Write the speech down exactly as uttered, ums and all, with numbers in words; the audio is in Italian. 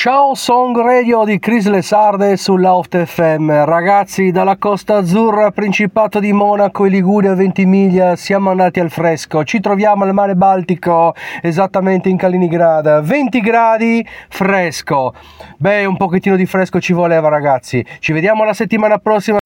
Ciao Song Radio di Chris Le Sarde sull'Oft F M. Ragazzi, dalla Costa Azzurra, Principato di Monaco e Liguria Ventimiglia siamo andati al fresco. Ci troviamo al mare Baltico, esattamente in Kaliningrad. venti gradi, fresco. Beh, un pochettino di fresco ci voleva, ragazzi. Ci vediamo la settimana prossima